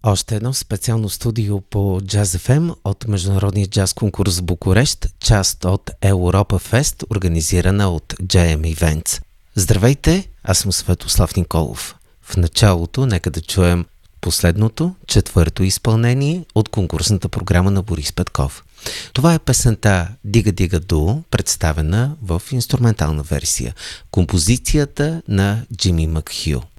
Още едно специално студио по Jazz FM от Международния джаз конкурс в Букурещ, част от Europa Fest, организирана от JM Events. Здравейте, аз съм Светослав Николов. В началото нека да чуем последното, четвърто изпълнение от конкурсната програма на Борис Петков. Това е песента Дига Дига Ду, представена в инструментална версия. Композицията на Джими Макхю.